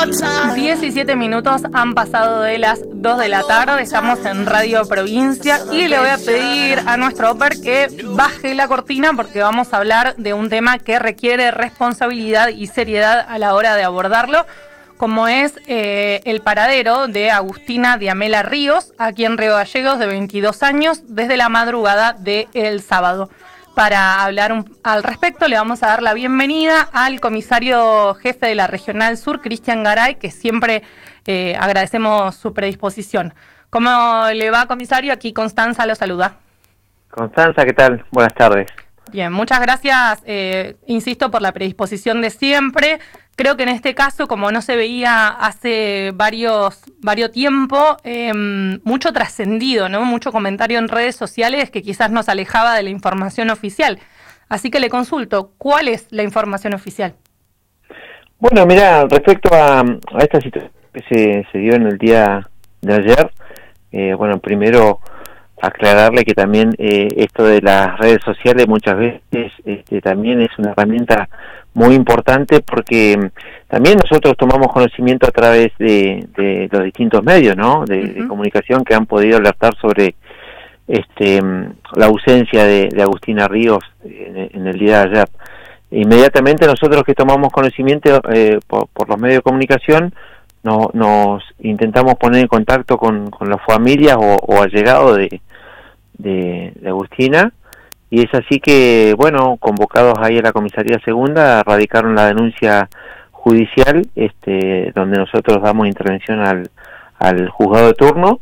17 minutos han pasado de las 2 de la tarde, estamos en Radio Provincia y le voy a pedir a nuestro Oper que baje la cortina porque vamos a hablar de un tema que requiere responsabilidad y seriedad a la hora de abordarlo, como es el paradero de Agustina Diamela Ríos, aquí en Río Gallegos, de 22 años, desde la madrugada del sábado. Para hablar al respecto, le vamos a dar la bienvenida al comisario jefe de la Regional Sur, Cristian Garay, que siempre agradecemos su predisposición. ¿Cómo le va, comisario? Aquí Constanza lo saluda. Constanza, ¿qué tal? Buenas tardes. Bien, muchas gracias, insisto, por la predisposición de siempre. Creo que en este caso, como no se veía hace varios tiempo, mucho trascendido, ¿no? Mucho comentario en redes sociales que quizás nos alejaba de la información oficial. Así que le consulto, ¿cuál es la información oficial? Bueno, mira, respecto a esta situación que se dio en el día de ayer, bueno, primero aclararle que también esto de las redes sociales muchas veces también es una herramienta muy importante porque también nosotros tomamos conocimiento a través de los distintos medios, ¿no? De comunicación que han podido alertar sobre la ausencia de Agustina Ríos en el día de ayer. Inmediatamente nosotros que tomamos conocimiento por los medios de comunicación nos intentamos poner en contacto con las familias o allegados de Agustina, y es así que, bueno, convocados ahí a la comisaría segunda, radicaron la denuncia judicial, donde nosotros damos intervención al juzgado de turno,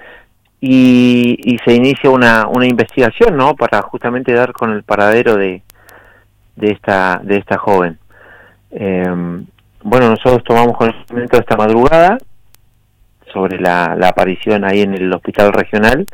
y se inicia una investigación, ¿no?, para justamente dar con el paradero de esta joven. Bueno, nosotros tomamos conocimiento esta madrugada sobre la aparición ahí en el hospital regional,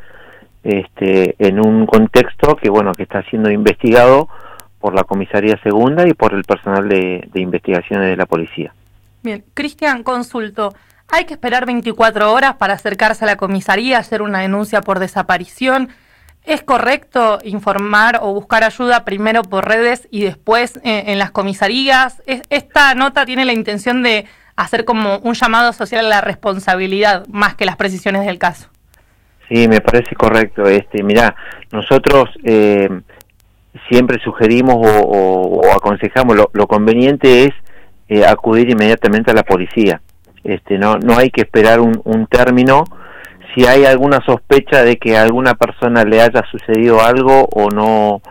en un contexto que, bueno, que está siendo investigado por la comisaría segunda y por el personal de investigaciones de la policía. Bien, Cristian, consulto, ¿hay que esperar 24 horas para acercarse a la comisaría, hacer una denuncia por desaparición? ¿Es correcto informar o buscar ayuda primero por redes y después en las comisarías? Esta nota tiene la intención de hacer como un llamado social a la responsabilidad, más que las precisiones del caso. Sí, me parece correcto. Mirá, nosotros siempre sugerimos o aconsejamos, lo conveniente es acudir inmediatamente a la policía. No hay que esperar un término. Si hay alguna sospecha de que a alguna persona le haya sucedido algo o no,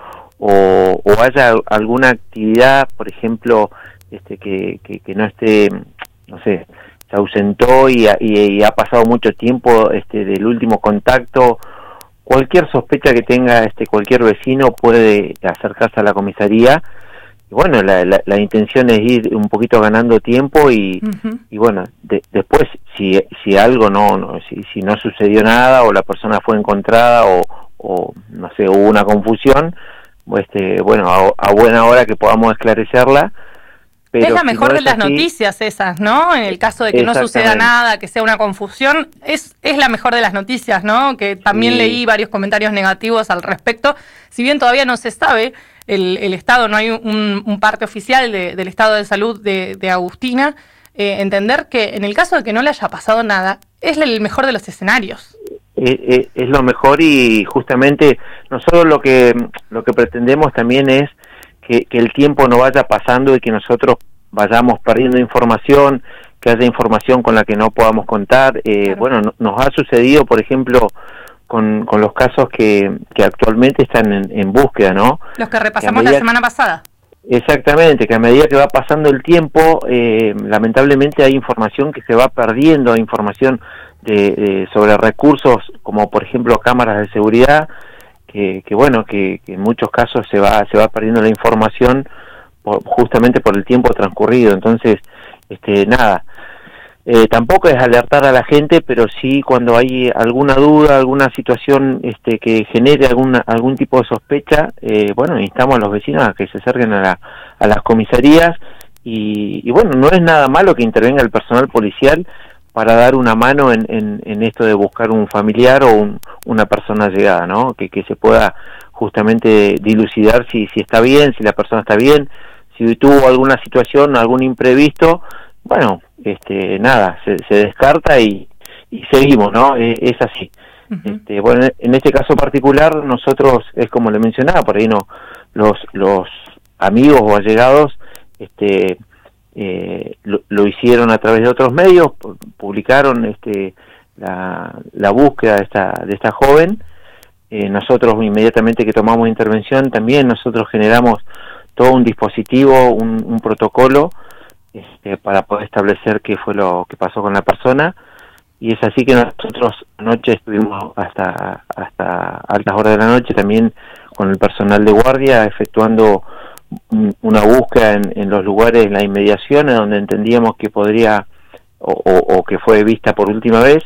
o haya alguna actividad, por ejemplo, que no esté, no sé, se ausentó y ha pasado mucho tiempo del último contacto, cualquier sospecha que tenga cualquier vecino puede acercarse a la comisaría. Y bueno, la intención es ir un poquito ganando tiempo y bueno, después si algo si no sucedió nada o la persona fue encontrada o no sé, hubo una confusión, bueno, a buena hora que podamos esclarecerla. Pero es la mejor de las noticias esas, ¿no? En el caso de que no suceda nada, que sea una confusión, es la mejor de las noticias, ¿no? Que también leí varios comentarios negativos al respecto. Si bien todavía no se sabe el estado, no hay un parte oficial del estado de salud de Agustina, entender que en el caso de que no le haya pasado nada, es el mejor de los escenarios. Es lo mejor, y justamente nosotros lo que pretendemos también es que el tiempo no vaya pasando y que nosotros vayamos perdiendo información, que haya información con la que no podamos contar. Claro. Bueno, nos ha sucedido, por ejemplo, con los casos que actualmente están en búsqueda, ¿no? Los que repasamos la semana pasada. Exactamente, que a medida que va pasando el tiempo, lamentablemente hay información que se va perdiendo, información sobre recursos como, por ejemplo, cámaras de seguridad, que bueno, que en muchos casos se va perdiendo la información justamente por el tiempo transcurrido. Entonces, nada, tampoco es alertar a la gente, pero sí cuando hay alguna duda, alguna situación que genere algún tipo de sospecha, bueno, instamos a los vecinos a que se acerquen a las comisarías y bueno, no es nada malo que intervenga el personal policial para dar una mano en esto de buscar un familiar o una persona allegada, ¿no? Que se pueda justamente dilucidar si está bien, si la persona está bien, si tuvo alguna situación, algún imprevisto. Bueno, nada, se descarta y seguimos, ¿no? Es así. Uh-huh. Bueno, en este caso particular, nosotros, es como le mencionaba, por ahí no, los amigos o allegados, lo hicieron a través de otros medios, publicaron la búsqueda de esta joven. Nosotros inmediatamente que tomamos intervención, también nosotros generamos todo un dispositivo, un protocolo, para poder establecer qué fue lo que pasó con la persona. Y es así que nosotros anoche estuvimos hasta altas horas de la noche también con el personal de guardia efectuando una búsqueda en los lugares, en las inmediaciones donde entendíamos que podría o que fue vista por última vez.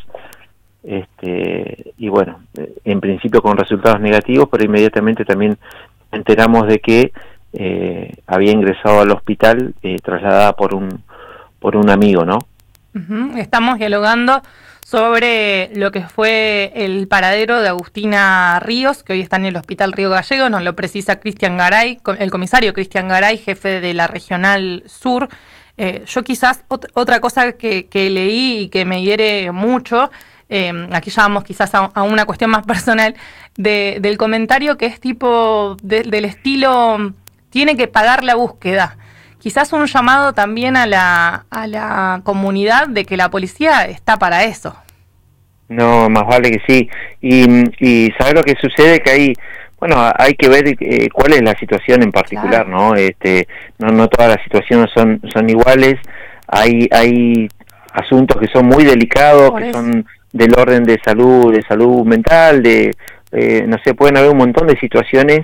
Y bueno, en principio con resultados negativos, pero inmediatamente también enteramos de que había ingresado al hospital trasladada por un amigo, ¿no? Uh-huh. Estamos dialogando sobre lo que fue el paradero de Agustina Ríos, que hoy está en el Hospital Río Gallegos. Nos lo precisa Cristian Garay, el comisario Cristian Garay, jefe de la Regional Sur. Yo quizás otra cosa que leí y que me hiere mucho, aquí ya vamos quizás a una cuestión más personal, del comentario que es tipo del estilo, tiene que pagar la búsqueda. Quizás un llamado también a la comunidad de que la policía está para eso. No, más vale que sí. Y ¿sabes lo que sucede? Que hay que ver cuál es la situación en particular, claro. No todas las situaciones son iguales. Hay asuntos que son muy delicados, que son del orden de salud mental, no sé, pueden haber un montón de situaciones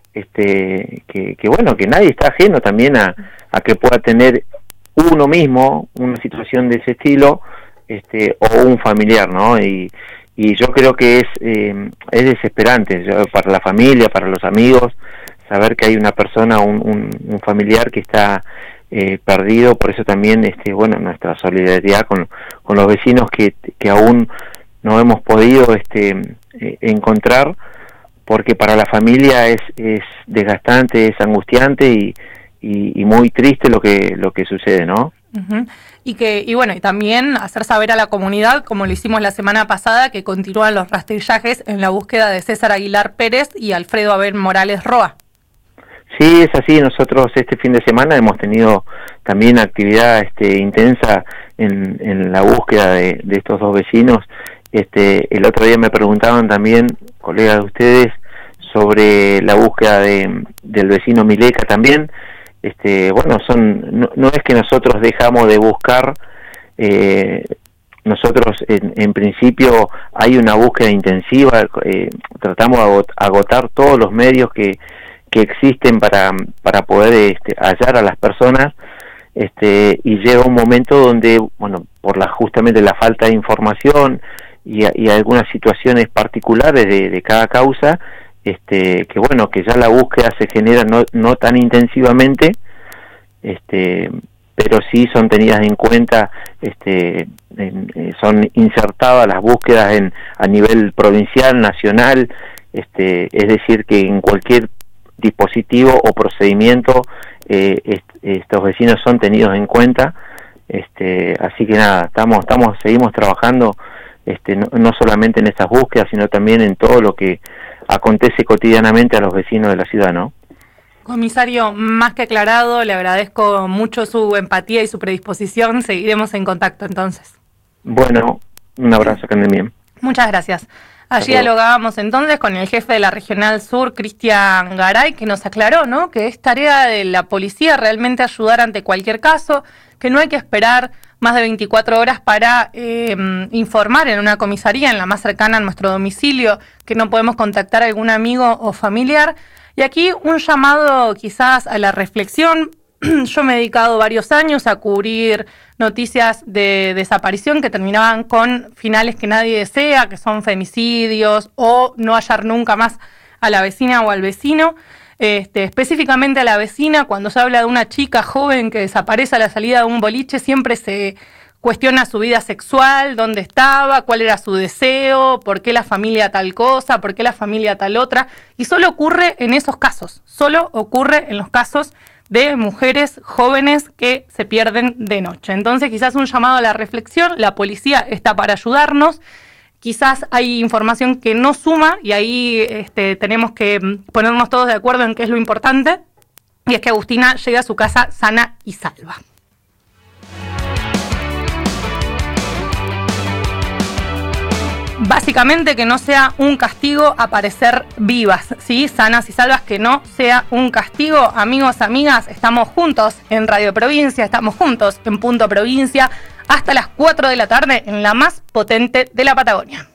que bueno, que nadie está ajeno también a que pueda tener uno mismo una situación de ese estilo, o un familiar, ¿no? Y yo creo que es desesperante para la familia, para los amigos, saber que hay una persona, un familiar que está perdido. Por eso también, bueno, nuestra solidaridad con los vecinos que aún no hemos podido encontrar, porque para la familia es desgastante, es angustiante y muy triste lo que sucede, ¿no? Uh-huh. Y bueno, y también hacer saber a la comunidad, como lo hicimos la semana pasada, que continúan los rastrillajes en la búsqueda de César Aguilar Pérez y Alfredo Abel Morales Roa. Sí, es así. Nosotros este fin de semana hemos tenido también actividad intensa en la búsqueda de estos dos vecinos. El otro día me preguntaban también, colegas de ustedes, sobre la búsqueda del vecino Mileca también. Bueno, no es que nosotros dejamos de buscar, nosotros en principio hay una búsqueda intensiva, tratamos de agotar todos los medios que existen para poder hallar a las personas, y llega un momento donde, bueno, por justamente la falta de información y algunas situaciones particulares de cada causa, que bueno, que ya la búsqueda se genera no tan intensivamente, pero sí son tenidas en cuenta, son insertadas las búsquedas a nivel provincial, nacional, es decir, que en cualquier dispositivo o procedimiento estos vecinos son tenidos en cuenta, así que nada, seguimos trabajando, no solamente en estas búsquedas, sino también en todo lo que acontece cotidianamente a los vecinos de la ciudad, ¿no? Comisario, más que aclarado, le agradezco mucho su empatía y su predisposición. Seguiremos en contacto entonces. Bueno, un abrazo, que anden bien. Muchas gracias. Allí dialogábamos entonces con el jefe de la Regional Sur, Cristian Garay, que nos aclaró, ¿no?, que es tarea de la policía realmente ayudar ante cualquier caso, que no hay que esperar más de 24 horas para informar en una comisaría, en la más cercana a nuestro domicilio, que no podemos contactar a algún amigo o familiar. Y aquí un llamado quizás a la reflexión. Yo me he dedicado varios años a cubrir noticias de desaparición que terminaban con finales que nadie desea, que son femicidios o no hallar nunca más a la vecina o al vecino. Específicamente a la vecina, cuando se habla de una chica joven que desaparece a la salida de un boliche, siempre se cuestiona su vida sexual, dónde estaba, cuál era su deseo, por qué la familia tal cosa, por qué la familia tal otra, y solo ocurre en esos casos, solo ocurre en los casos de mujeres jóvenes que se pierden de noche. Entonces quizás un llamado a la reflexión, la policía está para ayudarnos, quizás hay información que no suma y ahí tenemos que ponernos todos de acuerdo en qué es lo importante, y es que Agustina llegue a su casa sana y salva. Básicamente que no sea un castigo aparecer vivas, ¿sí? Sanas y salvas, que no sea un castigo. Amigos, amigas, estamos juntos en Radio Provincia, estamos juntos en Punto Provincia hasta las 4 de la tarde en la más potente de la Patagonia.